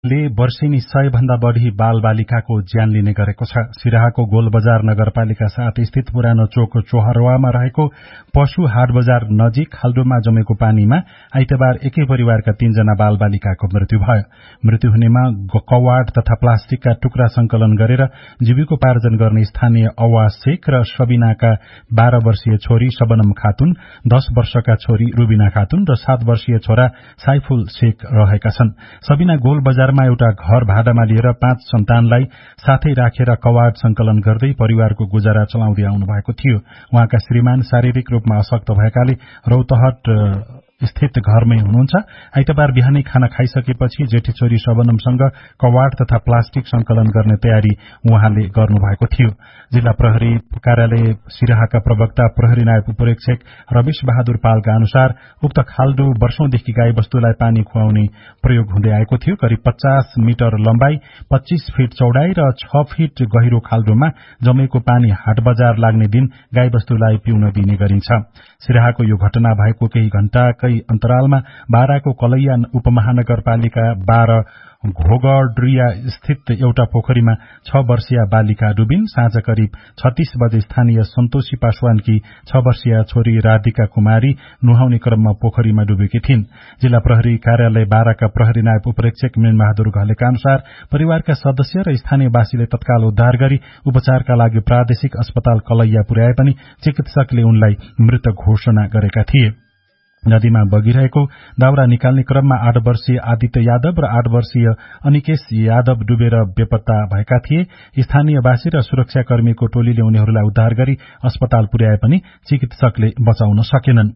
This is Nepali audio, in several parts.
ले वर्षेनी 100 भन्दा बढ़ी बालबालिकाको ज्यान लिने गरेको छ। सिराहाको गोलबजार नगरपालिका 7 स्थित पुरानो चोक चोहरवामा रहेको पशु हाट बजार नजिक खाल्डोमा जमेको पानीमा आइतबार एकै परिवारका 3 जना बालबालिकाको मृत्यु भयो। मृत्यु हुनेमा कवाड तथा प्लास्टिकका टुक्रा संकलन गरेर जीविकोपार्जन गर्ने स्थानीय अवाज शेख र सबिनाका 12 वर्षीय छोरी शबनम खातुन, 10 वर्षका छोरी रुबिना खातुन र 7 वर्षीय छोरा साइफुल शेख रहेका छन्। सबिना गोलबजार एउटा घर भाडामा लिएर 5 सन्तानलाई साथै राखेर कवाड संकलन गर्दै परिवारको गुजारा चलाउँदै आउनु भएको थियो। उहाँका श्रीमान शारीरिक रूपमा अशक्त भएकाले रौतहट स्थित घरमै हुनुहुन्छ। आइतबार बिहानै खाना खाइसकेपछि जेठी छोरी शबनमसँग कवाड तथा प्लास्टिक संकलन गर्ने तयारी उहाँले गर्नुभएको थियो। जिल्ला प्रहरी कार्यालय सिराहाका प्रवक्ता प्रहरी नायब उपरीक्षक रविश बहादुर पालका अनुसार उक्त खाल्डो वर्षौंदेखि गाई वस्तुलाई पानी खुवाउने प्रयोग हुँदै आएको थियो। करिब 50 मिटर लम्बाई, 25 फिट चौडाई र 6 फिट गहिरो खाल्डोमा जमेको पानी हाट बजार लाग्ने दिन गाई वस्तुलाई पिउन दिने गरिन्छ। सिराहाको यो घटना भएको केही घण्टाकै अन्तरालमा बाराको कलैया उपमहानगरपालिका 12 घोगड्रिया स्थित एउटा पोखरीमा 6 वर्षीय बालिका डुबिन्। साँझ करिब 36 बजे स्थानीय सन्तोषी पासवानकी 6 वर्षीय छोरी राधिका कुमारी नुहाउने क्रममा पोखरीमा डुबेकी थिइन्। जिल्ला प्रहरी कार्यालय 12 का प्रहरी नायब उपरीक्षक मीनबहादुर घलेका अनुसार परिवारका सदस्य र स्थानीयवासीले तत्काल उद्धार गरी उपचारका लागि प्रादेशिक अस्पताल कलैया पुर्याए पनि चिकित्सकले उनलाई मृत घोषणा गरेका थिए। नदीमा बगिरहेको दाउरा निकाल्ने क्रममा 8 वर्षीय आदित्य यादव र 8 वर्षीय अनिकेश यादव डुबेर बेपत्ता भएका थिए। स्थानीयवासी र सुरक्षाकर्मीको टोलीले उनीहरूलाई उद्धार गरी अस्पताल पुर्याए पनि चिकित्सकले बचाउन सकेनन्।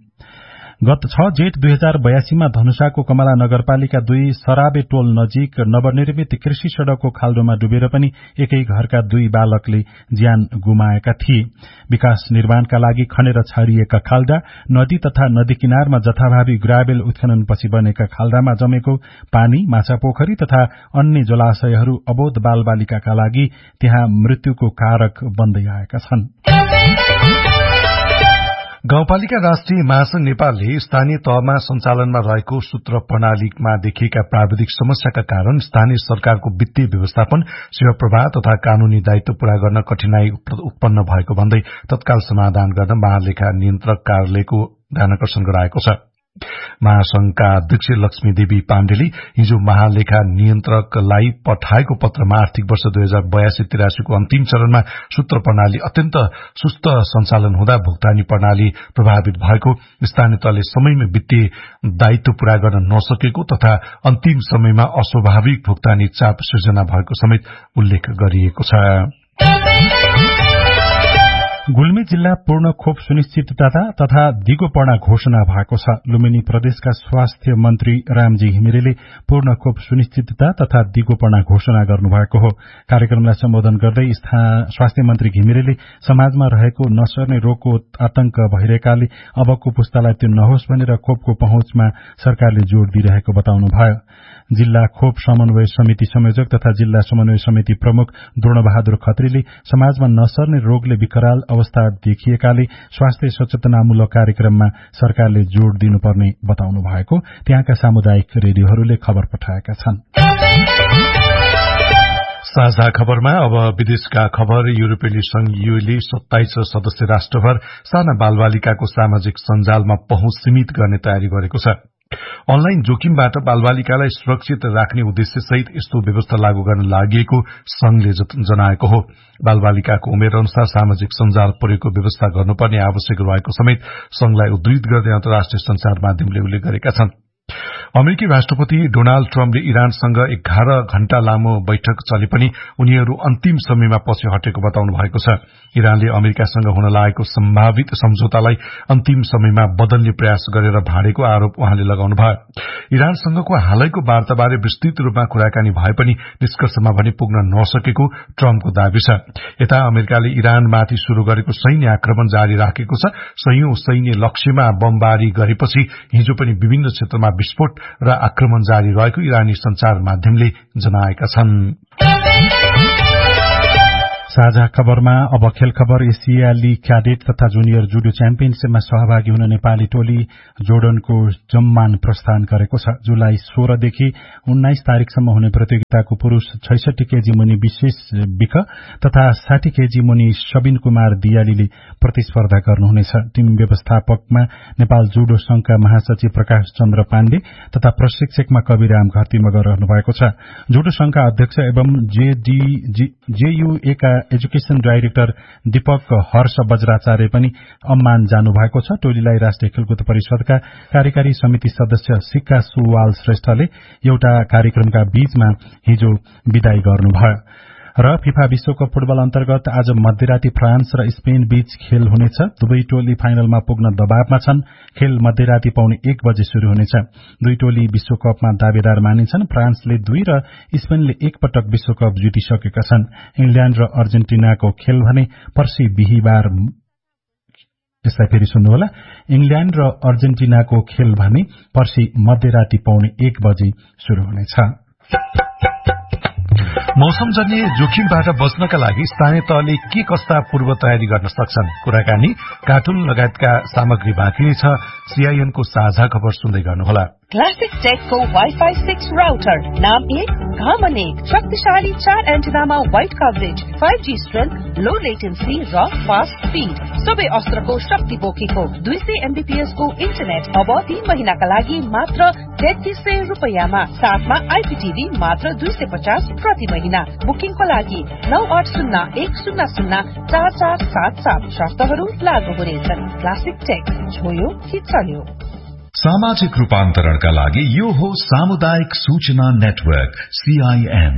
गत 6 जेठ 2082 मा धनुषाको कमला नगरपालिका 2 सराबे टोल नजिक नवनिर्मित कृषि सड़कको खाल्डोमा डुबेर पनि एकै घरका 2 बालकले ज्यान गुमाएका थिए। विकास निर्माणका लागि खनेर छाडिएका खाल्डा, नदी तथा नदी किनारमा जथाभावी ग्राभेल उत्खननपछि बनेका खाल्डामा जमेको पानी, माछा पोखरी तथा अन्य जलाशयहरू अबोध बालबालिकाका लागि त्यहाँ मृत्युको कारक बन्दै आएका छन्। गाउँपालिका राष्ट्रिय महासंघ नेपालले स्थानीय तहमा सञ्चालनमा रहेको सूत्र प्रणालीमा देखिएका प्राविधिक समस्याका कारण स्थानीय सरकारको वित्तीय व्यवस्थापन, सेवा प्रवाह तथा कानूनी दायित्व पूरा गर्न कठिनाई उत्पन्न भएको भन्दै तत्काल समाधान गर्न महालेखा नियन्त्रक कार्यालयको ध्यानकर्षण गराएको छ। महासंघका अध्यक्ष लक्ष्मी देवी पाण्डेले हिजो महालेखा नियन्त्रकलाई पठाएको पत्रमा आर्थिक वर्ष 2082-83 को अन्तिम चरणमा सूत्र प्रणाली अत्यन्त सुस्त सञ्चालन हुँदा भुक्तानी प्रणाली प्रभावित भएको, स्थानीय तहले समयमा वित्तीय दायित्व पूरा गर्न नसकेको तथा अन्तिम समयमा अस्वाभाविक भुक्तानी चाप सृजना भएको समेत उल्लेख गरिएको छ। गुल्मी जिल्ला पूर्ण खोप सुनिश्चितता तथा दिगोपना घोषणा भएको छ। लुम्बिनी प्रदेशका स्वास्थ्य मन्त्री रामजी घिमिरेले पूर्ण खोप सुनिश्चितता तथा दिगोपना घोषणा गर्नुभएको हो। कार्यक्रमलाई सम्बोधन गर्दै स्वास्थ्य मन्त्री घिमिरेले समाजमा रहेको नसर्ने रोगको आतंक भइरहेकाले अबको पुस्तालाई त्यो नहोस् भनेर खोपको पहुँचमा सरकारले जोड़ दिइरहेको बताउनुभयो। जिल्ला खोप समन्वय समिति संयोजक तथा जिल्ला समन्वय समिति प्रमुख द्रोणबहादुर खत्रीले समाजमा नसर्ने रोगले विकराल अवस्था देखिएकाले स्वास्थ्य सचेतनामूलक कार्यक्रममा सरकारले जोड़ दिनुपर्ने बताउनु भएको त्यहाँका सामुदायिक रेडियोहरूले खबर पठाएका छन्। साझा खबरमा अब विदेशका खबर। युरोपेली संघ यूले 27 सदस्य राष्ट्रभर साना बालबालिकाको सामाजिक सञ्जालमा पहुँच सीमित गर्ने तयारी गरेको छ। अनलाइन जोखिमबाट बालबालिकालाई सुरक्षित राख्ने उद्देश्यसहित यस्तो व्यवस्था लागू गर्न लागि संघले जनाएको हो। बालबालिकाको उमेर अनुसार सामाजिक सञ्जाल प्रयोगको व्यवस्था गर्नुपर्ने आवश्यक रहेको समेत संघलाई उद्धृत गर्दै अन्तर्राष्ट्रिय संचार माध्यमले उल्लेख गरेका छन्। अमेरिकी राष्ट्रपति डोनाल्ड ट्रम्पले इरानसँग 11 घण्टा लामो बैठक चले पनि उनीहरू अन्तिम समयमा पछि हटेको बताउनु भएको छ। इरानले अमेरिकासँग हुन लागेको सम्भावित सम्झौतालाई अन्तिम समयमा बदल्ने प्रयास गरेर भाँडेको आरोप उहाँले लगाउनुभयो। इरानसँगको हालैको वार्ताबारे विस्तृत रूपमा कुराकानी भए पनि निष्कर्षमा भने पुग्न नसकेको ट्रम्पको दावी छ। यता अमेरिकाले इरानमाथि शुरू गरेको सैन्य आक्रमण जारी राखेको छ। सयौं सैन्य लक्ष्यमा बमबारी गरेपछि हिजो पनि विभिन्न क्षेत्रमा विस्फोट र आक्रमण जारी रहेको इरानी संचार माध्यमले जनाएका छन्। साझा खबरमा अब खेल खबर। एसियाली क्याडेट तथा जुनियर जुडो च्याम्पियनशीपमा सहभागी हुन नेपाली टोली जोर्डनको जम्मान प्रस्थान गरेको छ। जुलाई 16 देखि 19 तारिकसम्म हुने प्रतियोगिताको पुरूष 66 केजी मुनि विशेष विक तथा 60 केजी मुनि सबिन कुमार दियालीले प्रतिस्पर्धा गर्नुहुनेछ। टीम व्यवस्थापकमा नेपाल जुडो संघका महासचिव प्रकाश चन्द्र पाण्डे तथा प्रशिक्षकमा कविराम घरतीमगर रहनु भएको छ। जुडो संघका अध्यक्ष एवं जेयुएका एजुकेशन डाइरेक्टर दीपक हर्ष बज्राचार्य पनि अम्मान जानुभएको छ। टोलीलाई राष्ट्रिय खेलकुद परिषदका कार्यकारी समिति सदस्य सिक्का सुवाल श्रेष्ठले एउटा कार्यक्रमका बीचमा हिजो विदाई गर्नुभयो। र फिफा विश्वकप फुटबल अन्तर्गत आज मध्यराती फ्रान्स र स्पेन बीच खेल हुनेछ। दुवै टोली फाइनलमा पुग्न दबावमा छन्। खेल मध्यराती 1:15 बजे शुरू हुनेछ। दुई टोली विश्वकपमा दावेदार मानिन्छन्। फ्रान्सले 2 र स्पेनले 1 पटक विश्वकप जितिसकेका छन्। इङ्ल्याण्ड र अर्जेन्टिनाको खेल भने पर्सि बिहीबार यसलाई फेरि सुन्नुहोला। इङ्ल्याण्ड र अर्जेन्टिनाको खेल भने पर्सि मध्यराती 1:15 बजे शुरू हुनेछ। मौसमजन्य जोखिमबाट बच्नका लागि स्थानीय तहले के कस्ता पूर्व तयारी गर्न सक्छन्? कुराकानी कार्टुन लगायतका सामग्री बाँकी नै छ। सीआईएनको साझा खबर सुन्दै गर्नुहोला। क्लासिक टेकको वाइफाई 6 राउटर, नाम 1 घामन 1, शक्तिशाली 4 एन्टेनामा वाइड कभरेज, 5G स्ट्रेन्थ, लो लेटेन्सी र फास्ट स्पीड, सबै अस्त्रको शक्ति बोकेको 200 MBPS को इन्टरनेट अब 3 महिनाका लागि मात्र 3300 रुपैयाँमा। साथमा आइपीटीभी मात्र 250 प्रति महिना। बुकिङको लागि 9801004477। शर्तहरू लागू हुनेछन्। क्लासिक टेक, छोयो कि चल्यो। सामाजिक रूपान्तरणका लागि यो हो सामुदायिक सूचना नेटवर्क सीआईएन।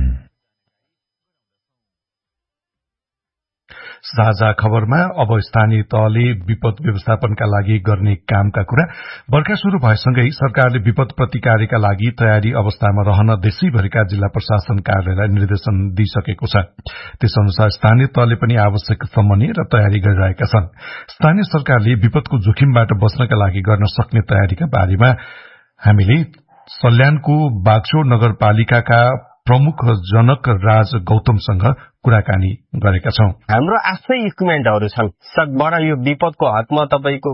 साझा खबरमा अब स्थानीय तहले विपद व्यवस्थापनका लागि गर्ने कामका कुरा। बर्खा शुरू भएसँगै सरकारले विपद प्रतिकारका लागि तयारी अवस्थामा रहन देशैभरिका जिल्ला प्रशासन कार्यालयलाई निर्देशन दिइसकेको छ। त्यसअनुसार स्थानीय तहले पनि आवश्यक समन्वय र तयारी गरिरहेका छन्। स्थानीय सरकारले विपदको जोखिमबाट बच्नका लागि गर्न सक्ने तयारीका बारेमा हामीले सल्यानको बागचोर नगरपालिकाका प्रमुख जनक राज गौतमसँग कुराकानी गरेका छौं। हाम्रो आफ्नै इक्विपमेन्टहरू छन्। सकबाट यो विपदको हदमा तपाईको